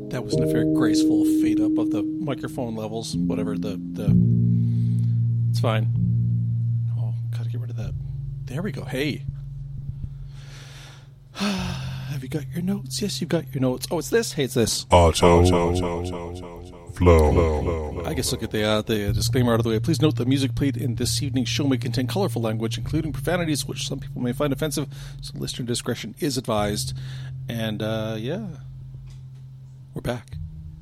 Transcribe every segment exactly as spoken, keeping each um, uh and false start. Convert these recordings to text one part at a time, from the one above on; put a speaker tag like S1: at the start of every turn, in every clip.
S1: That wasn't a very graceful fade up of the microphone levels. Whatever the the. It's fine. Oh, gotta get rid of that. There we go. Hey. Have you got your notes? Yes, you've got your notes. Oh, it's this. Hey, it's this.
S2: Auto, flow.
S1: I guess look at the uh, the disclaimer out of the way. Please note the music played in this evening's show may contain colorful language, including profanities, which some people may find offensive. So listener discretion is advised. And uh, yeah, we're back.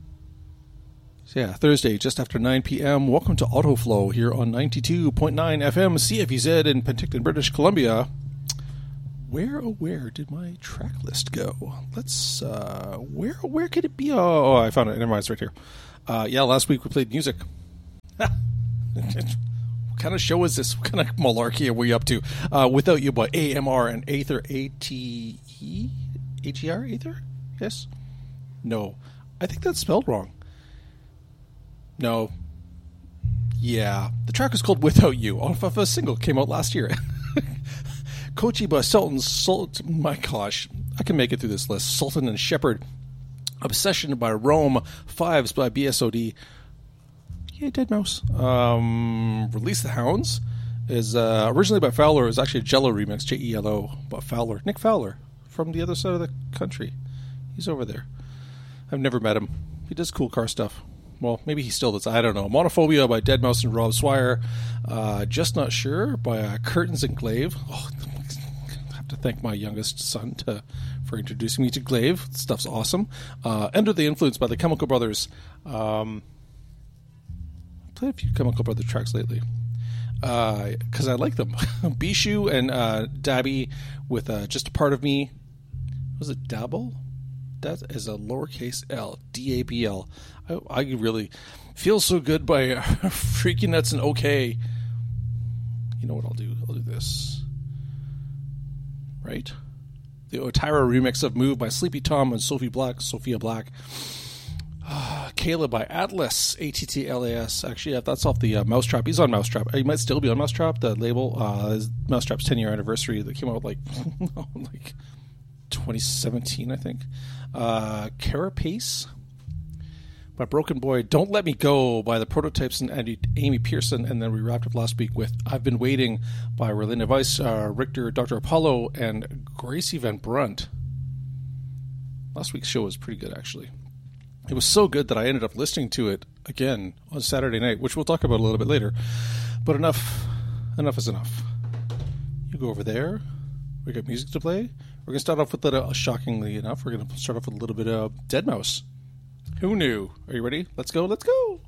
S1: So yeah, Thursday, just after nine p.m. Welcome to Autoflow here on ninety-two point nine F M C F E Z in Penticton, British Columbia. Where, oh, where did my track list go? Let's, uh, where, where could it be? Oh, oh, I found it. Never mind, it's right here. Uh, yeah, last week we played music. What kind of show is this? What kind of malarkey are we up to? Uh, Without You by A M R and Aether, A T E? A T R, Aether? Yes? No. I think that's spelled wrong. No. Yeah. The track was called Without You, off of a single came out last year. Kochi by Sultan, Sultan, my gosh, I can make it through this list. Sultan and Shepherd, Obsession by Rome, Fives by B S O D, yeah, deadmau five. Um, Release the Hounds is uh, originally by Fowler. It was actually a Jello remix, J E L O, by Fowler. Nick Fowler, from the other side of the country. He's over there. I've never met him. He does cool car stuff. Well, maybe he still does. I don't know. Monophobia by deadmau five and Rob Swire. Uh, Just Not Sure by uh, Curtains and Glaive. Oh, I have to thank my youngest son to, for introducing me to Glaive. Stuff's awesome. Uh, Under the Influence by the Chemical Brothers. Um, I've played a few Chemical Brothers tracks lately because uh, I like them. Bishu and uh, Dabby with uh, Just a Part of Me. Was it Dabble? That is a lowercase L, D A B L. I, I really feel so good by uh, Freaky Nuts and OK. You know what I'll do? I'll do this. Right? The Otira remix of Move by Sleepy Tom and Sophie Black, Sophia Black. Uh, Kayla by Atlas, A T T L A S. Actually, yeah, that's off the uh, Mousetrap. He's on Mousetrap. He might still be on Mousetrap, the label. Uh, Mousetrap's ten-year anniversary that came out like, like twenty seventeen, I think. Uh, Carapace by Broken Boy. Don't Let Me Go by the Prototypes and Andy, Amy Pearson. And then we wrapped up last week with I've Been Waiting by Relina Weiss, uh, Richter, Doctor Apollo, and Gracie Van Brunt. Last week's show was pretty good, actually. It was so good that I ended up listening to it again on Saturday night, which we'll talk about a little bit later. But enough, enough is enough. You go over there. We got music to play. We're going to start off with, a, uh, shockingly enough, we're going to start off with a little bit of deadmau five. Who knew? Are you ready? Let's go, let's go!